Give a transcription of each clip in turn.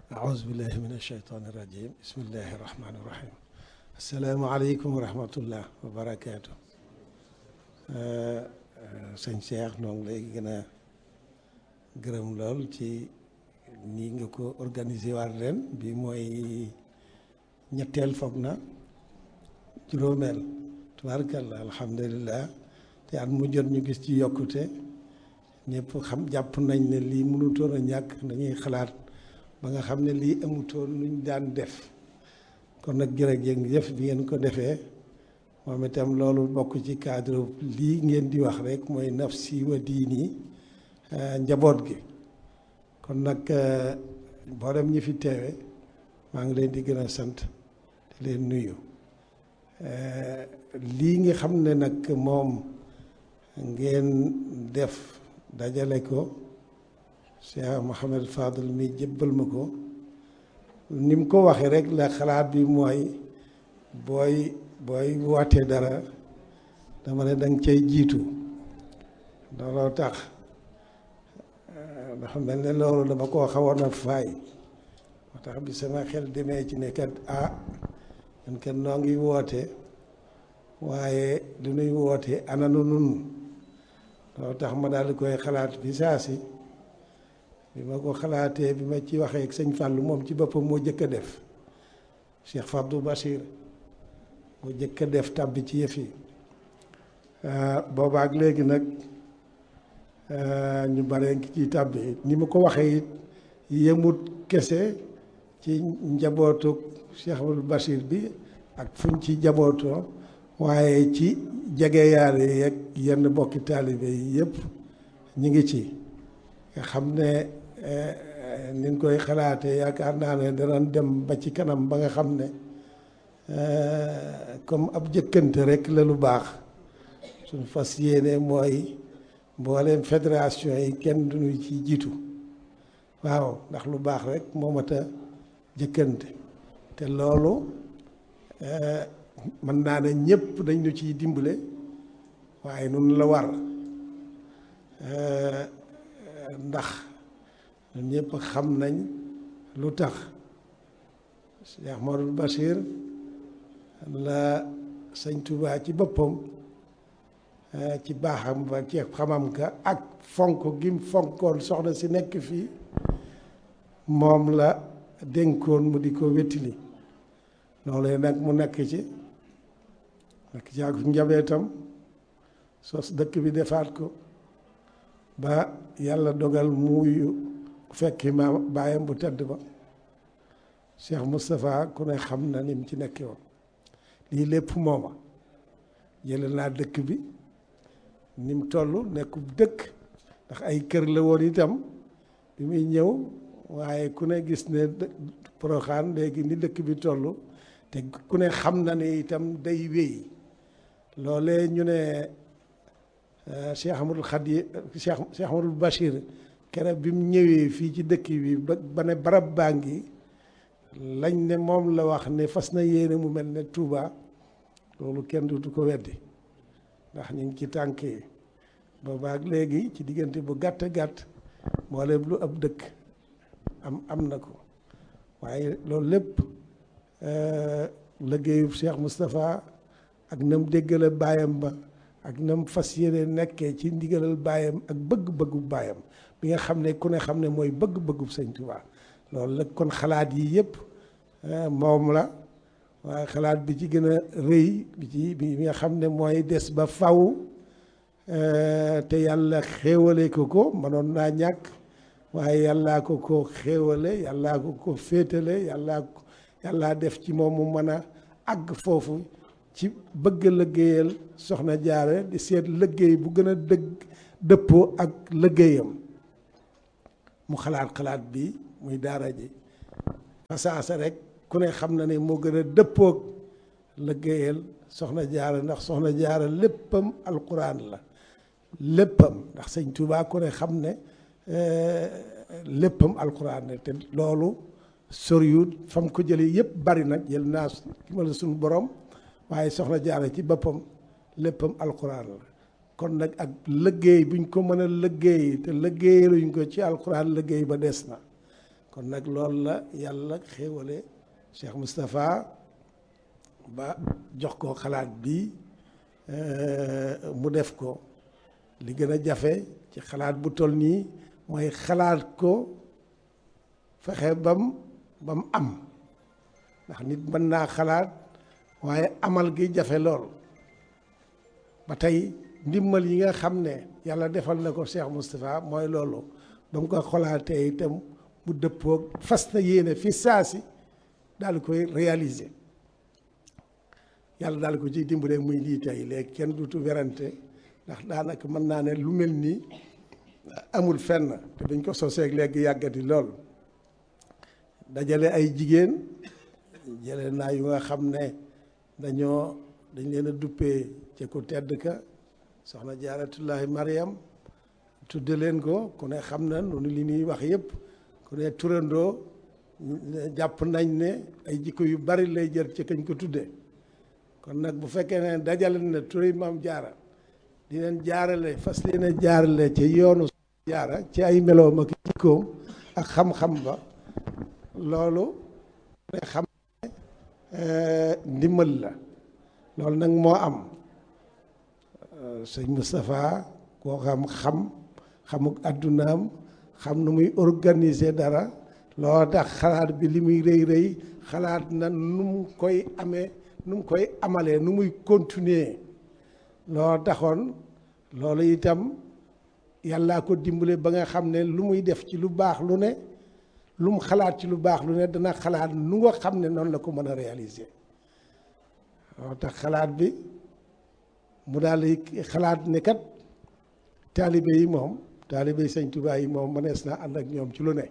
أعوذ بالله من الشيطان الرجيم بسم الله الرحمن الرحيم السلام عليكم ورحمة الله وبركاته sëñ Cheikh noo ngi lay gën a gërëm lool ci nii nga ko organisé waat ren bi mooy ñetteel foog na juróomeel tubaarkalla alhamdulilah te at mu jot ñu gis ci yokkute ñëpp xam jàpp nañ ne lii mënutoon a ñàkk dañuy xalaat ba nga xam ne lii amutoon luñ daan def kon nag jërëjëf bi ngeen ko defee moom itam loolu bokk ci cadre lii ngeen di wax rek mooy nafsi wa diini njaboot gi kon nag mboolem ñi fi teewe maa ngi leen di gën a sant di leen nuyu lii nga xam ne nag moom ngeen def dajale ko Cheikh Mouhamed Fadel mi jébbal ma ko ni mu ko waxee rek la xalaat bi mooy booy wootee dara dama ne danga cay jiitu looloo tax dafa mel ne loolu dama koo xawoon a faay moo tax bi sama xel demee ci ne kat ñun kat noo ngi woote waaye lu nuy woote ananu nun loolu tax ma daal di koy xalaat bi saa si bi ma ko xalaatee bi ma ci waxee ak sëñ Fallou moom ci boppam moo jëkk a def Cheikh Fabdou Bachir moo jëkk a def tàbbi ci yëf yi boobaak léegi nag ñu bare ngi ciy tàbbi ni ma ko waxee it yemut kese ci njabootu Cheikh Abdou Bachir bi ak fuñ ci njabootoo waaye ci jegeyaale yeeg yenn bokki taalibe yi yëpp ñu ngi ci nga xam ne niñ koy xalaatee yaakaar naa ne danañ dem ba ci kanam ba nga xam ne comme ab jëkkante rek la lu baax suñ fas yéene mooy mbooleem fédération yi kenn duñu ci jiitu waaw ndax lu baax rek moo mat a jëkkante te loolu mën naa ne ñëpp dañ ñu ciy dimbale waaye nun la war ndax ñun ñëpp xam nañ lu tax Cheikh Modou Bachir la sëñ Touba ci boppam ci baaxam ba ci xamam ka ak fonk gim fonkoon soxna si nekk fii moom la dénkoon mu di ko wettili loolu nag mu nekk ci ak njabootam sos dëkk bi defaat ko ba yàlla dogal muuyu fekki ma baayam bu tedd ba Cheikh Moustapha ku ne xam na ni mu ci nekkee woon lii lépp mooma jële naa dëkk bi ni mu toll nekkub dëkk ndax ay kër la woon itam bi muy ñëw waaye ku ne gis ne Porokhane léegi ni dëkk bi toll te ku ne xam na ne itam day wéy loolee ñu ne Cheikh Amadou Khadi Cheikh Amadou Bachir keroog bi mu ñëwee fii ci dëkk bi ba ne barab baa ngi lañ ne moom la wax ne fas na yéene mu mel ne Touba loolu kenn du ko weddi ndax ñu ngi ci tànk yi boobaak léegi ci diggante bu gàtt gàtt mboolem lu ab dëkk am na ko waaye loolu lépp liggéeyu Cheikh Moustapha ak nam déggale baayam ba ak nam fas yéene nekkee ci ndigalal baayam ak bëgg-bëggu baayam bi nga xam ne ku ne xam ne mooy bëgg-bëggu sëñ Touba loolu la kon xalaat yi yëpp moom la waaye xalaat bi ci gën a rëy bi nga xam ne mooy des ba faw te yàlla xéewale ko mënoon naa ñàkk waaye yàllaa ko xéewale yàllaa ko féetale yàllaa def ci moom mu mën a àgg foofu ci bëgg liggéeyal soxna jaare di seet liggéey bu gën a dëppoo ak liggéeyam mu xalaat bi muy daara ji fasaasa rek ku ne xam na ne moo gën a dëppoog liggéeyal soxna jaara ndax soxna jaara léppam alquran la léppam ndax sëñ Touba ku ne xam ne léppam alquran la te loolu soriwut fam ko jëlee yëpp bari nag jël naa ki ma la suñu borom waaye soxna jaara ci boppam léppam alquran la kon nag ak liggéey buñ ko mën a liggéey te liggéeyaluñ ko ci alquran liggéey ba des na kon nag loolu la yàlla xéewale Cheikh Moustapha ba jox ko xalaat bi mu def ko. li gën a jafe ci xalaat bu toll nii mooy xalaat ko fexe bam am ndax nit mën naa xalaat waaye amal gi jafe lool ba tey ndimbal yi nga xam ne yàlla defal na ko Cheikh Moustapha mooy loolu ba mu ko xalaatee itam mu dëppoog fas na yéene fi saasi daal di koy réaliser yàlla daal di ko ciy dimbale muy lii tey léegi kenn duutu werante ndax daanaka mën naa ne lu mel nii amul fenn te dañ ko soseeg léegi yàggati lool dajale ay jigéen jële naa yu nga xam ne dañ leen a duppee ci ku tedd ka soxna Jaaratullaahi Mariam tudde leen ko ku ne xam na noonu li ñuy wax yëpp ku ne turandoo jàpp nañ ne ay jikko yu bari lay jël ci kañ ko tudde kon nag bu fekkee ne dajale na turi Maam Jaara di leen jaarale fas leen a jaarale ci yoonu jaara ci ay meloom ak jikkoom ak xam-xam ba loolu nga xam ne ndimbal la loolu nag moo am sëñ Moustapha koo xamuk addunaam xam nu muy organiser dara loo tax xalaat bi li muy rëy xalaat na nu mu koy amee nu mu koy amalee nu muy continuer loo taxoon loolu itam yàllaa ko dimbale ba nga xam ne lu muy def ci lu baax lu ne lu mu xalaat ci lu baax lu ne dana xalaat nu nga xam ne noonu la ko mën a réaliser loo tax xalaat bi mu daal di xalaat ne kat taalibe yi moom taalibe yi Sëñ Tuubaa yi moom mënees na ànd ak ñoom ci lu ne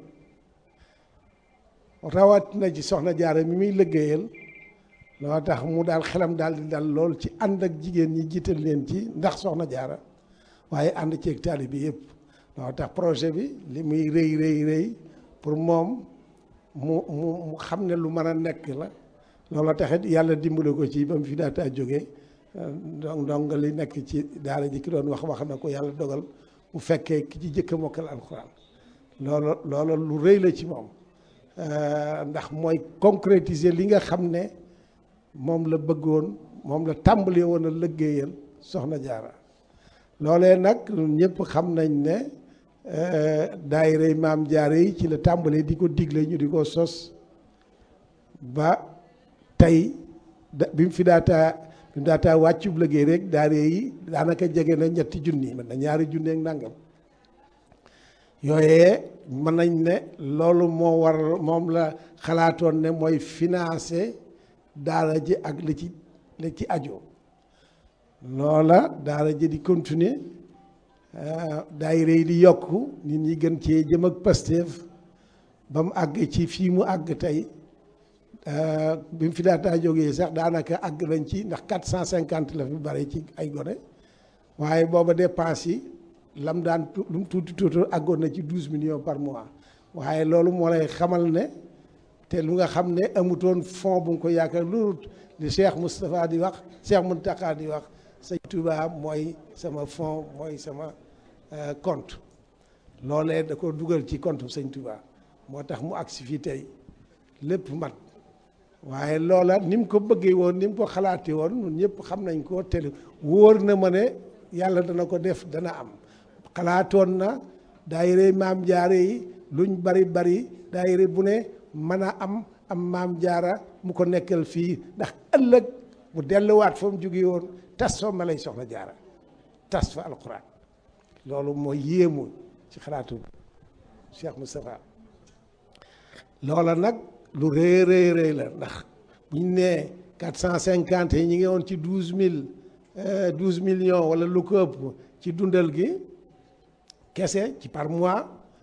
rawat na ci soxna Jaara mi muy liggéeyal loo tax mu daal xelam daal di dal lool ci ànd ak jigéen ñi jiital leen ci ndax soxna Jaara waaye ànd ceeg taalibe bi yëpp loo tax projet bi li muy rëy pour moom mu xam ne lu mën a nekk la loolu taxit yàlla dimbale ko ci ba mu fi daataa jógee donc li nekk ci daara ji ki doon wax na ko yàlla dogal mu fekkee ki ci jëkk a mokkal alxuraan loolu lu rëy la ci moom ndax mooy concrétiser li nga xam ne moom la bëggoon moom la tàmbalee woon a liggéeyal soxna Jaara loolee nag ñëpp xam nañ ne daayira Maam Jaara yi ci la tàmbalee di ko digle ñu di ko sos ba tey bi mu fi daataa wàccub liggéey rek daayira yi daanaka jege na 3 junni mën na 2 junni ak nangam yooyee mën nañ ne loolu moom la xalaatoon ne mooy financer daara ji ak li ci aju loola daara ji di continuer daayira yi di yokk nit ñi gën cee jëm ak Pastef ba mu àgg ci fii mu àgg tey bi mu fi daataa jógee sax daanaka àgg nañ ci ndax 450 la fi bari ci ay gone waaye booba dépense yi lam daan lu mu tuuti àggoon na ci 12 millions par mois waaye loolu moo lay xamal ne te lu nga xam ne amutoon fond bu nga ko yaakaar loolu li Cheikh Moustapha di wax Cheikh Mountakha di wax Sëñ Touba mooy sama fond mooy sama compte loolee da ko dugal ci compte Sëñ Touba moo tax mu agsi fii tey lépp mat waaye loola ni mu ko bëggee woon ni mu ko xalaatee woon ñun ñëpp xam nañ ko te wóor na ma ne yàlla dana ko def dana am xalaatoon na daayira Maam Jaara yi luñ bari daayira bu ne mën a am Maam Jaara mu ko nekkal fii ndax ëllëg mu delluwaat fa mu jóge woon tas fa ma lay soxna Jaara tas fa alxuraan loolu mooy yéemu ci xalaatu Cheikh Moustapha loola nag lu rëy la ndax bu ñu nee 450 yi ñi ngi woon ci 12 millions wala lu ko ëpp ci dundal gi kese ci par mois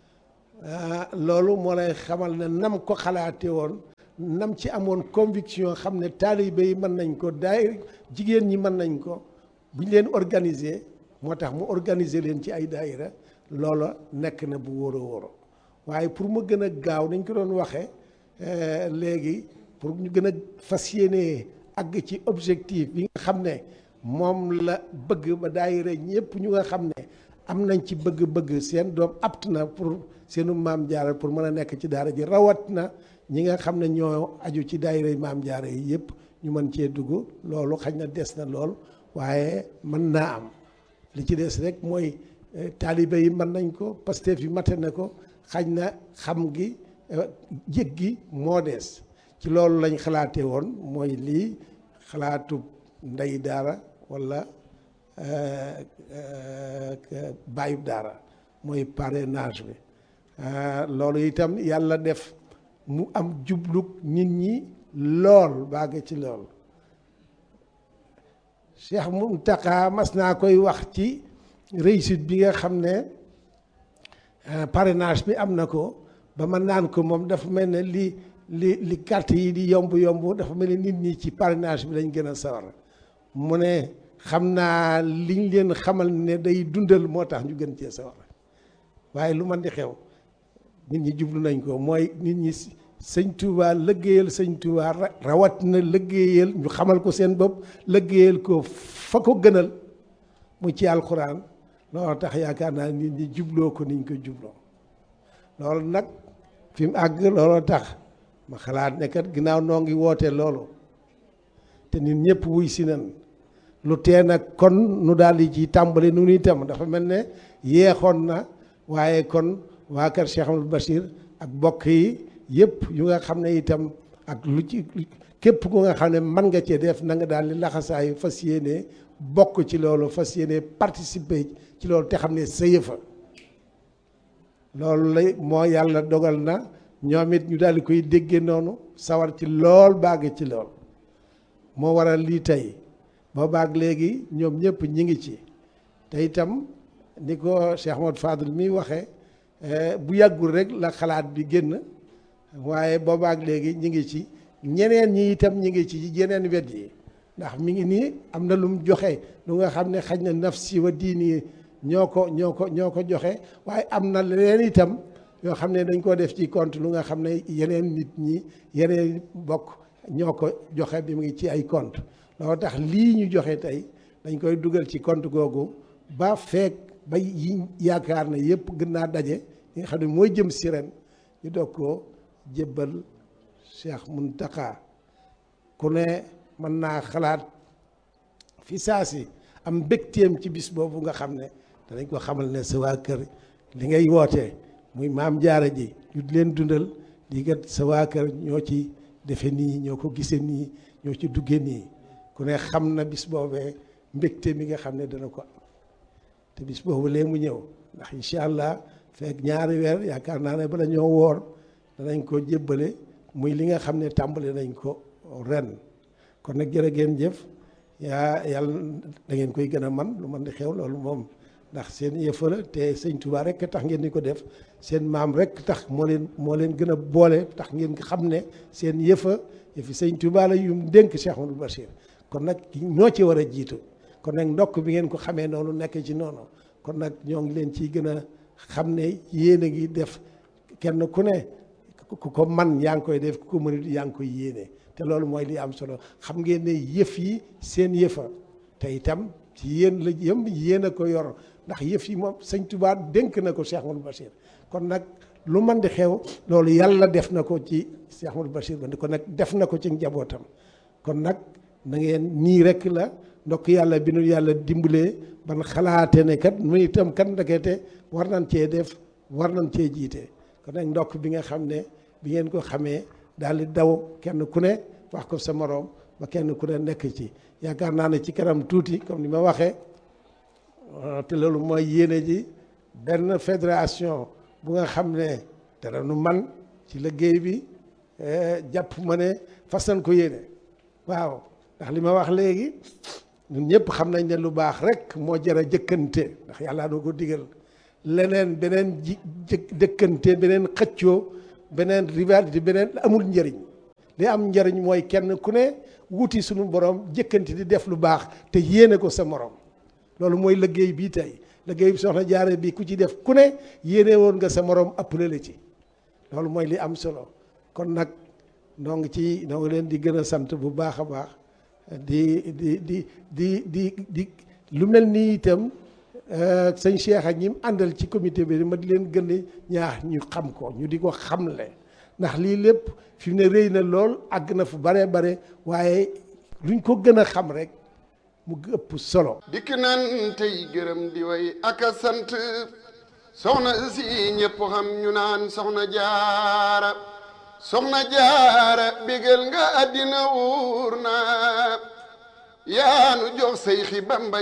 loolu moo lay xamal ne nam ko xalaate woon nam ci amoon conviction xam ne taalibe yi mën nañ ko jigéen ñi mën nañ ko bu ñu leen organiser moo tax mu organiser leen ci ay daayira loola nekk na bu wóoro waaye pour mu gën a gaaw nañ ko doon waxee léegi pour ñu gën a fas yéene àgg ci objectif bi nga xam ne moom la bëgg ba daayira ñëpp ñu nga xam ne am nañ ci bëgg-bëgg seen doom apt na pour seenu maam jaara pour mën a nekk ci daara ji rawat na ñi nga xam ne ñoo aju ci daayira maam jaara yi yëpp ñu mën cee dugg. loolu xañ na des na lool waaye mën naa am li ci des rek mooy taalibe yi mën nañ ko Pastef yi mate na ko xañ na xam gi jég gi moo des. ci loolu lañ xalaatee woon mooy lii xalaatu ndey daara walla bàyyub daara mooy parrainage bi loolu itam yàlla def mu am jublug nit ñi lool bàgg ci lool. Cheikh Mountakha mas naa koy wax ci réussite bi nga xam ne parrainage bi am na ko ba ma naan ko moom dafa mel ne li carte yi di yomb dafa mel ne nit ñi ci parrainage bi lañ gën a sawar. mu ne xam naa liñ leen xamal ne day dundal moo tax ñu gën cee sawar waaye lu man di xew nit ñi jublu nañ ko mooy nit ñi sëñ Touba lëggéeyal sëñ Touba rawat na lëggéeyal ñu xamal ko seen bopp lëggéeyal ko fa ko gënal mu ci alxuraan. loolu tax yaakaar naa nit ñi jubloo ko niñ ko jubloo loolu nag fi mu àgg looloo tax ma xalaat ne kat ginnaaw noo ngi woote loolu te nit ñëpp wuy si nan lu tee nag kon nu daal di ci tàmbali nu nuy tam dafa mel ne yeexoon na waaye kon waa kër Cheikh Amadou Bachir ak bokk yi yëpp yu nga xam ne itam ak lu ci képp ku nga xam ne mën nga cee def na nga daal di laxasaayu fas yéene bokk ci loolu fas yéene participer ci loolu te xam ne sa yëfa loolu lay moo yàlla dogal na ñoom it ñu daal di koy déggee noonu sawar ci lool bàgg ci lool moo waral lii tey boo baag léegi ñoom ñëpp ñi ngi ci te itam ni ko Cheikh Ahmadou Fadel mi waxee bu yàggul rek la xalaat bi génn waaye boobaak léegi ñi ngi ci ñeneen ñi itam ñi ngi ci yeneen wet yi ndax mi ngi nii am na lu mu joxe lu nga xam ne xaj na nafsi wa diini ñoo ko joxe waaye am na leneen itam yoo xam ne dañ koo def ci compte lu nga xam ne yeneen nit ñi yeneen bokk ñoo ko joxe bi mu ngi ci ay compte loolu tax lii ñu joxe tey dañ koy dugal ci compte googu ba feek ba yi yaakaar na yëpp gën naa daje yi nga xam ne mooy jëm si ren ñu doog koo jébbal Cheikh Mountakha ku ne mën naa xalaat fi saa si am mbégteem ci bis boobu nga xam ne danañ ko xamal ne sa waa kër li ngay wootee muy maam jaara ji ñu leen dundal di kat sa waa kër ñoo ci defe nii ñoo ko gisee nii ñoo ci dugge nii ku ne xam na bis boobee mbégte mi nga xam ne dana ko am te bis boobu lee mu ñëw ndax incha allah fekk ñaari weer yaakaar naa ne bala ñoo woor danañ ko jébbale muy li nga xam ne tàmbale nañ ko ren kon nag jërë ngeen jëf yàlla da ngeen koy gën a man lu man di xew loolu moom ndax seen yëfa la te sëñ Touba rek tax ngeen di ko def seen maam rek tax moo leen gën a boole tax ngeen xam ne seen yëfi sëñ Touba la yu dénk Cheikh Amadou Bachir kon nag ñoo ci war a jiitu kon nag ndokk bi ngeen ko xamee noonu nekk ci noonu kon nag ñoo ngi leen ciy gën a xam ne yéen a ngi def kenn ku ne ku ko man yaa ngi koy def ku ko mënut yaa ngi koy yéene te loolu mooy li am solo xam ngeen ne yëf yi seen yëfa te itam ci yéen la yéen a ko yor ndax yëf yi moom sëñ Touba dénk na ko Cheikh Amadou Bachir kon nag lu man di xew loolu yàlla def na ko ci Cheikh Amadou Bachir ba kon nag def na ko ci njabootam kon nag na ngeen nii rek la ndokk yàlla bi nu yàlla dimbalee ban xalaate ne kat nu itam kat ndekete war nañ cee def war nañ cee jiite kon nag ndokk bi nga xam ne bi ngeen ko xamee daal di daw kenn ku ne wax ko sa moroom ba kenn ku ne nekk ci yaakaar naa ne ci kanam tuuti comme ni ma waxee te loolu mooy yéene ji benn fédération bu nga xam ne dara nu man ci liggéey bi jàpp ma ne fas nañ ko yéene waaw ndax li ma wax léegi ñun ñëpp xam nañ ne lu baax rek moo jar a jëkkante ndax yàlla doo ko digal leneen beneen jëkkante beneen xëccoo beneen rivalité beneen amul njëriñ li am njëriñ mooy kenn ku ne wuti suñu borom jëkkante di def lu baax te yéene ko sa morom loolu mooy liggéey bii tey liggéey bi soxna jaare bi ku ci def ku ne yéene woon nga sa morom appelé la ci loolu mooy li am solo kon nag noo ngi leen di gën a sant bu baax a baax di lu mel nii itam sëñ Cheikh ak ñi mu àndal ci comité bi ma di leen gën a ñaax ñu xam ko ñu di ko xamle ndax lii lépp fi mu ne rëy na lool àgg na fu bare bare waaye luñ ko gën a xam rek mu ëpp solo. dikk nan tey gërëm di way ak a sant soxna si ñëpp xam ñu naan soxna jaara bégal nga àddina wuur na yaanu jox say xi Bamba